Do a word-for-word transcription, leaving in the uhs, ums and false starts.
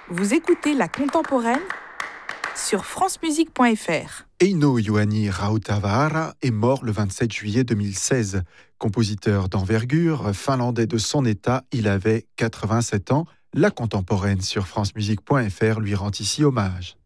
Vous écoutez La Contemporaine sur francemusique point f r. Eino Ioanni Rautavaara est mort le vingt-sept juillet deux mille seize. Compositeur d'envergure, finlandais de son état, il avait quatre-vingt-sept ans. La Contemporaine sur francemusique point f r lui rend ici hommage.